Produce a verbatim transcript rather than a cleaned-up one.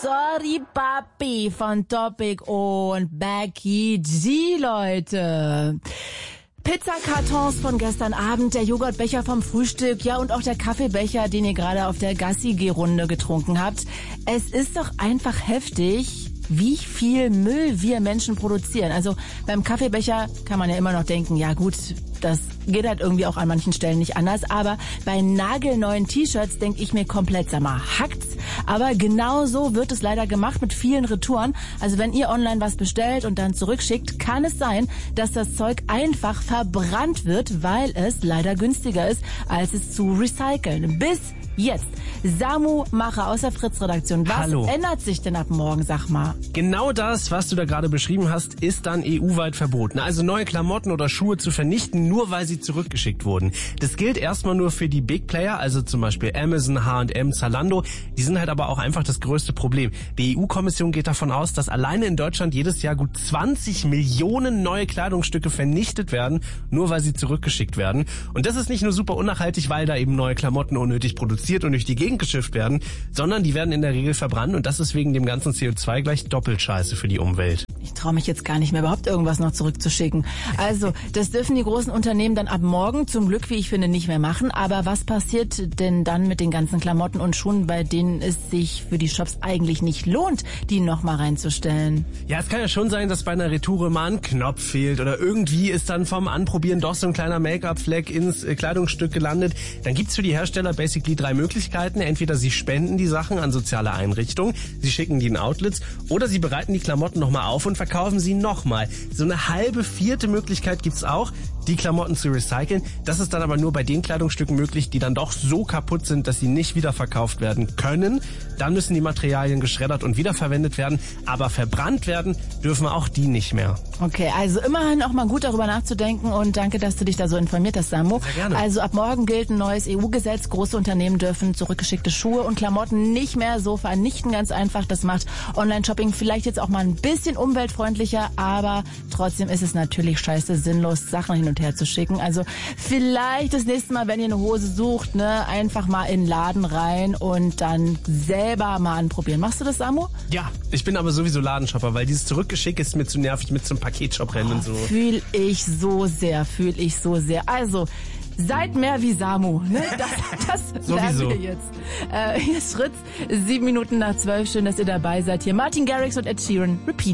Sorry Papi von Topic und Becky G, Leute. Pizzakartons von gestern Abend, der Joghurtbecher vom Frühstück, ja und auch der Kaffeebecher, den ihr gerade auf der Gassi-G-Runde getrunken habt. Es ist doch einfach heftig, wie viel Müll wir Menschen produzieren. Also beim Kaffeebecher kann man ja immer noch denken, ja gut, das geht halt irgendwie auch an manchen Stellen nicht anders. Aber bei nagelneuen T-Shirts denke ich mir komplett, sag mal, hackt's? Aber genau so wird es leider gemacht mit vielen Retouren. Also wenn ihr online was bestellt und dann zurückschickt, kann es sein, dass das Zeug einfach verbrannt wird, weil es leider günstiger ist, als es zu recyceln. Bis jetzt. Samu Macher aus der Fritz-Redaktion. Was Hallo. ändert sich denn ab morgen, sag mal? Genau das, was du da gerade beschrieben hast, ist dann E U-weit verboten. Also neue Klamotten oder Schuhe zu vernichten, nur weil sie zurückgeschickt wurden. Das gilt erstmal nur für die Big Player, also zum Beispiel Amazon, H und M, Zalando. Die sind halt aber auch einfach das größte Problem. Die E U-Kommission geht davon aus, dass alleine in Deutschland jedes Jahr gut zwanzig Millionen neue Kleidungsstücke vernichtet werden, nur weil sie zurückgeschickt werden. Und das ist nicht nur super unnachhaltig, weil da eben neue Klamotten unnötig produziert und durch die Gegend geschifft werden, sondern die werden in der Regel verbrannt und das ist wegen dem ganzen C O zwei gleich doppelt scheiße für die Umwelt. Ich traue mich jetzt gar nicht mehr, überhaupt irgendwas noch zurückzuschicken. Also, das dürfen die großen Unternehmen dann ab morgen zum Glück, wie ich finde, nicht mehr machen. Aber was passiert denn dann mit den ganzen Klamotten und Schuhen, bei denen es sich für die Shops eigentlich nicht lohnt, die nochmal reinzustellen? Ja, es kann ja schon sein, dass bei einer Retoure mal ein Knopf fehlt oder irgendwie ist dann vom Anprobieren doch so ein kleiner Make-up-Fleck ins Kleidungsstück gelandet. Dann gibt's für die Hersteller basically drei Möglichkeiten. Entweder sie spenden die Sachen an soziale Einrichtungen, sie schicken die in Outlets oder sie bereiten die Klamotten nochmal auf und verkaufen sie nochmal. So eine halbe, vierte Möglichkeit gibt's auch, die Klamotten zu recyceln. Das ist dann aber nur bei den Kleidungsstücken möglich, die dann doch so kaputt sind, dass sie nicht wieder verkauft werden können. Dann müssen die Materialien geschreddert und wiederverwendet werden, aber verbrannt werden dürfen auch die nicht mehr. Okay, also immerhin auch mal gut darüber nachzudenken und danke, dass du dich da so informiert hast, Samu. Sehr gerne. Also ab morgen gilt ein neues E U-Gesetz. Große Unternehmen dürfen zurückgeschickte Schuhe und Klamotten nicht mehr so vernichten. Ganz einfach, das macht Online-Shopping vielleicht jetzt auch mal ein bisschen umweltfreundlicher, aber trotzdem ist es natürlich scheiße sinnlos, Sachen hin und her zu schicken. Also vielleicht das nächste Mal, wenn ihr eine Hose sucht, ne, einfach mal in den Laden rein und dann selber mal anprobieren. Machst du das, Samu? Ja, ich bin aber sowieso Ladenshopper, weil dieses Zurückgeschick ist mir zu nervig mit so einem Paketshop rennen und so. Fühl ich so sehr, fühl ich so sehr. Also, seid mehr wie Samu. Ne? Das, das lernen wir jetzt. Äh, hier ist Fritz, sieben Minuten nach zwölf. Schön, dass ihr dabei seid. Hier Martin Garrix und Ed Sheeran. Repeat.